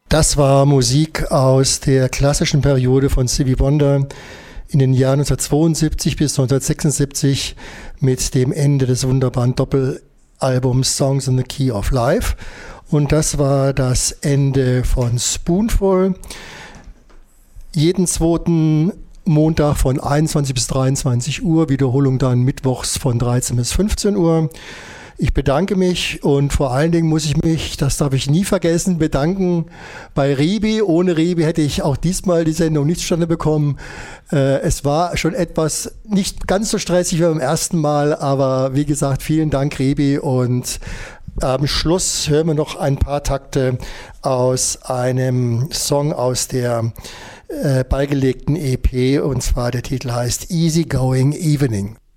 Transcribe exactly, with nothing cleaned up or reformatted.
Das war Musik aus der klassischen Periode von Stevie Wonder in den Jahren neunzehnhundertzweiundsiebzig bis neunzehnhundertsechsundsiebzig mit dem Ende des wunderbaren Doppelalbums Songs in the Key of Life. Und das war das Ende von Spoonful. Jeden zweiten Montag von einundzwanzig bis dreiundzwanzig Uhr, Wiederholung dann mittwochs von dreizehn bis fünfzehn Uhr. Ich bedanke mich und vor allen Dingen muss ich mich, das darf ich nie vergessen, bedanken bei Ribi. Ohne Ribi hätte ich auch diesmal die Sendung nicht zustande bekommen. Äh, es war schon etwas nicht ganz so stressig wie beim ersten Mal, aber wie gesagt, vielen Dank Ribi, und am Schluss hören wir noch ein paar Takte aus einem Song aus der äh, beigelegten E P, und zwar der Titel heißt Easy Going Evening.